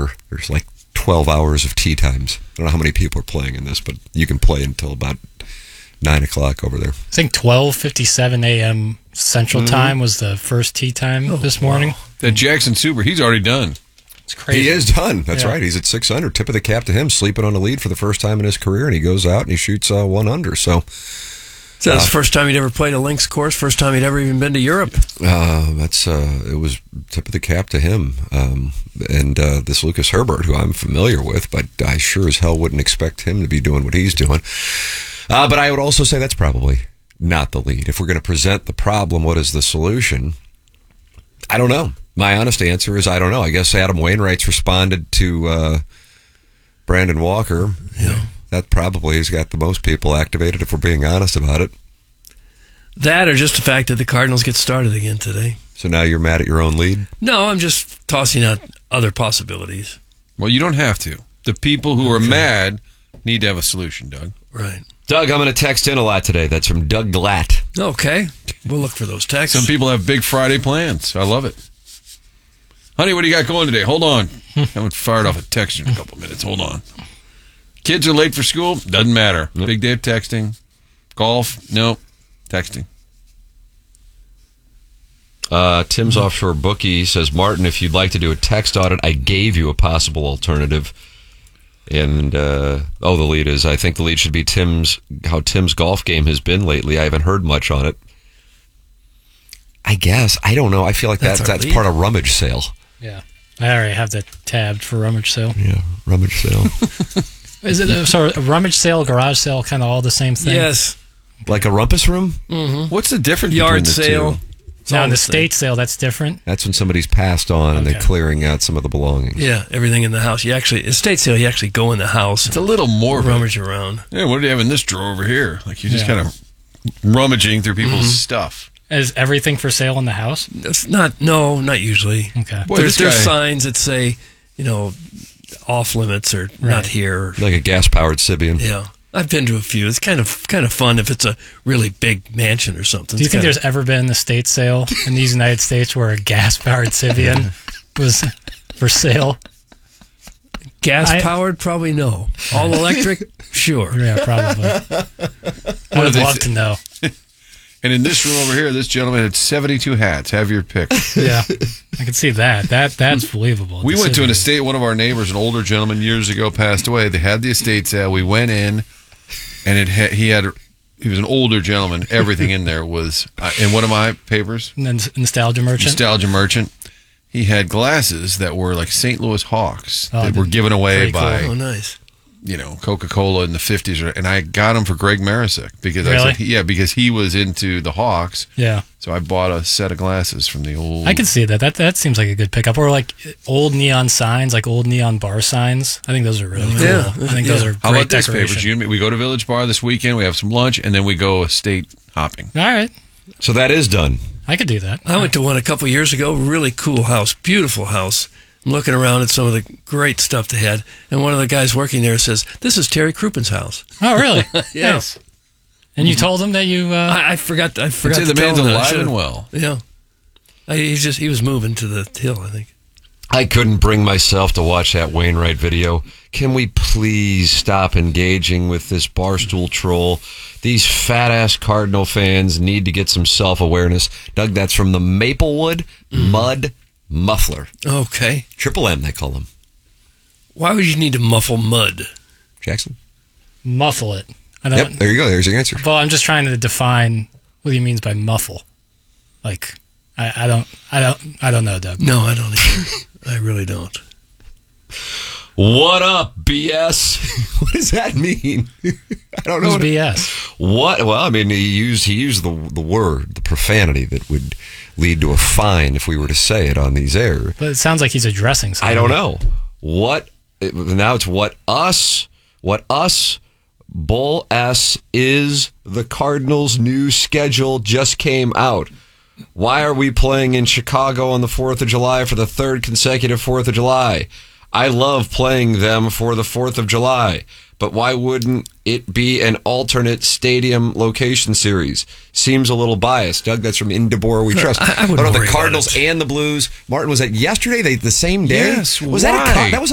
Walker, there's like 12 hours of tee times. I don't know how many people are playing in this, but you can play until about 9 o'clock over there. I think 12:57 a.m. Central Time was the first tee time this morning. Wow. That Jackson Super, he's already done. It's crazy. He is done. That's right. He's at 6 under. Tip of the cap to him, sleeping on the lead for the first time in his career, and he goes out and he shoots 1 under. So that's the first time he'd ever played a links course. First time he'd ever even been to Europe. It was tip of the cap to him. And this Lucas Herbert, who I'm familiar with, but I sure as hell wouldn't expect him to be doing what he's doing. But I would also say that's probably not the lead. If we're going to present the problem, what is the solution? I don't know. My honest answer is I don't know. I guess Adam Wainwright's responded to Brandon Walker. Yeah. That probably has got the most people activated, if we're being honest about it. That or just the fact that the Cardinals get started again today. So now you're mad at your own lead? No, I'm just tossing out other possibilities. Well, you don't have to. The people who are mad need to have a solution, Doug. Right. Doug, I'm going to text in a lot today. That's from Doug Glatt. Okay. We'll look for those texts. Some people have big Friday plans. I love it. Honey, what do you got going today? Hold on. I haven't fired off a text in a couple minutes. Hold on. Kids are late for school? Doesn't matter. Nope. Big day of texting. Golf? No. Texting. Tim's Offshore Bookie says, Martin, if you'd like to do a text audit, I gave you a possible alternative. And, the lead is, I think the lead should be how Tim's golf game has been lately. I haven't heard much on it. I guess. I don't know. I feel like that's part of Rummage Sale. Yeah. I already have that tabbed for Rummage Sale. Yeah, Rummage Sale. Is it a Rummage Sale, Garage Sale, kind of all the same thing? Yes. Like a rumpus room? Mm-hmm. What's the difference Yard between the sale. two? Now, the estate sale, that's different? That's when somebody's passed on and they're clearing out some of the belongings. Yeah, everything in the house. Estate sale, you actually go in the house. It's a little more rummage around. Yeah, what do you have in this drawer over here? Like, you're just kind of rummaging through people's stuff. Is everything for sale in the house? It's not usually. Okay. Boy, there's signs that say, off limits or not here. Like a gas-powered Sibian. Yeah. I've been to a few. It's kind of fun if it's a really big mansion or something. Do you think there's ever been an estate sale in these United States where a gas-powered Sibian was for sale? Gas-powered? Probably no. All electric? Sure. Yeah, probably. I would love to know. And in this room over here, this gentleman had 72 hats. Have your pick. Yeah, I can see that. That's believable. We went to an estate. One of our neighbors, an older gentleman, years ago passed away. They had the estate sale. We went in, and he was an older gentleman. Everything in there was in one of my papers. Nostalgia Merchant. Nostalgia Merchant. He had glasses that were like St. Louis Hawks that were given away by. Cool. Oh, nice. Coca-Cola in the 50s, and I got him for Greg Marisick because I said, because he was into the Hawks. Yeah. So I bought a set of glasses from the old. I can see that. That seems like a good pickup. Or like old neon signs, like old neon bar signs. I think those are really cool. Yeah. I think those are great. How about this, decoration. Papers? We go to Village Bar this weekend. We have some lunch, and then we go estate hopping. All right. So that is done. I could do that. I went to one a couple years ago. Really cool house, beautiful house. I'm looking around at some of the great stuff they had, and one of the guys working there says, "This is Terry Croupen's house." Oh, really? Yes. And you told him that you? I forgot. I forgot. I'd say to the tell man's him that. alive and well. Yeah. He was moving to the hill, I think. I couldn't bring myself to watch that Wainwright video. Can we please stop engaging with this Barstool troll? These fat-ass Cardinal fans need to get some self-awareness. Doug, that's from the Maplewood Mud Muffler. Okay. Triple M, they call them. Why would you need to muffle mud? Jackson? Muffle it. Yep, there you go. There's your answer. Well, I'm just trying to define what he means by muffle. Like, I don't know, Doug. No, I don't either. I really don't. What up, BS? What does that mean? I don't know. What's BS? What? Well, I mean, he used the word, the profanity that would lead to a fine if we were to say it on these air. But it sounds like he's addressing something. I don't know. Now it's what us, Bull S is the Cardinals' new schedule just came out. Why are we playing in Chicago on the 4th of July for the third consecutive 4th of July? I love playing them for the 4th of July, but why wouldn't it be an alternate stadium location series? Seems a little biased. Doug, that's from In DeBoer We Trust. I wouldn't worry the Cardinals about it. and the Blues. Martin, was that yesterday? The same day? Yes. Was why? that a